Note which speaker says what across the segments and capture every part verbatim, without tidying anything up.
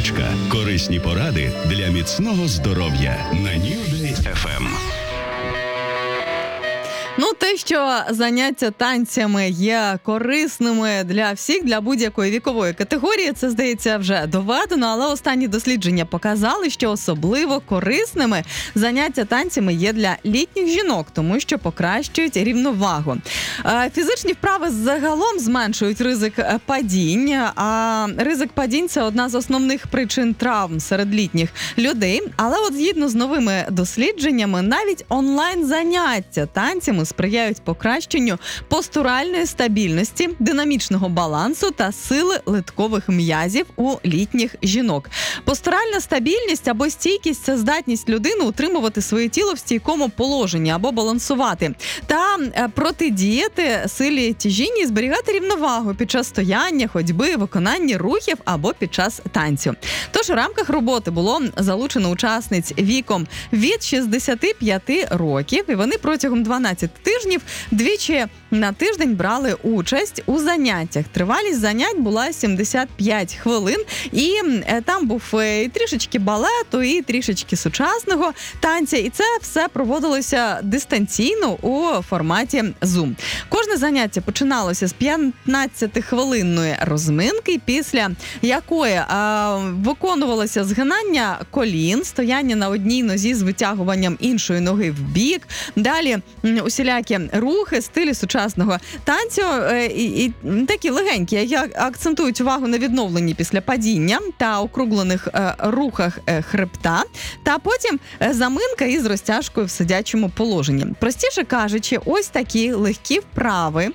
Speaker 1: Аптечка. Корисні поради для міцного здоров'я на New Day еф ем.
Speaker 2: Ну, те, що заняття танцями є корисними для всіх, для будь-якої вікової категорії, це, здається, вже доведено, але останні дослідження показали, що особливо корисними заняття танцями є для літніх жінок, тому що покращують рівновагу. Фізичні вправи загалом зменшують ризик падінь, а ризик падінь – це одна з основних причин травм серед літніх людей. Але от згідно з новими дослідженнями, навіть онлайн-заняття танцями сприяють покращенню постуральної стабільності, динамічного балансу та сили литкових м'язів у літніх жінок. Постуральна стабільність або стійкість – це здатність людини утримувати своє тіло в стійкому положенні або балансувати та протидіяти силі тяжіння і зберігати рівновагу під час стояння, ходьби, виконання рухів або під час танцю. Тож у рамках роботи було залучено учасниць віком від шістдесят п'ять років, і вони протягом дванадцяти тижнів двічі на тиждень брали участь у заняттях. Тривалість занять була сімдесят п'ять хвилин, і там був і трішечки балету, і трішечки сучасного танця, і це все проводилося дистанційно у форматі Zoom. Кожне заняття починалося з п'ятнадцятихвилинної розминки, після якої а, виконувалося згинання колін, стояння на одній нозі з витягуванням іншої ноги в бік, далі усілякі рухи, стилі сучасного танцю і, і такі легенькі, які акцентують увагу на відновленні після падіння та округлених е, рухах е, хребта, та потім заминка із розтяжкою в сидячому положенні. Простіше кажучи, ось такі легкі вправи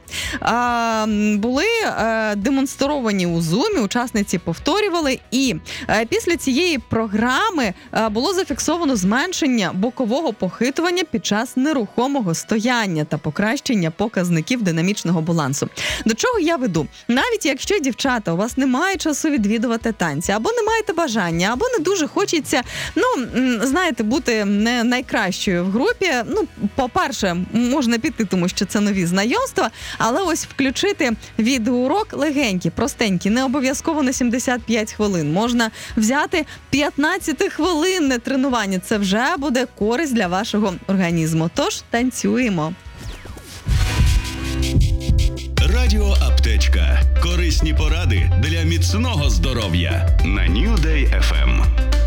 Speaker 2: е, були е, демонстровані у Zoom, учасниці повторювали, і е, після цієї програми е, було зафіксовано зменшення бокового похитування під час нерухомого стояння та покращення показників динамічного балансу. До чого я веду? Навіть якщо, дівчата, у вас немає часу відвідувати танці, або не маєте бажання, або не дуже хочеться, ну, знаєте, бути не найкращою в групі, ну, по-перше, можна піти, тому що це нові знайомства, але ось включити відеоурок легенький, простенький, не обов'язково на сімдесят п'ять хвилин. Можна взяти п'ятнадцятихвилинне тренування, це вже буде користь для вашого організму. Тож танцюємо.
Speaker 1: Радіо Аптечка. Корисні поради для міцного здоров'я на New Day еф ем.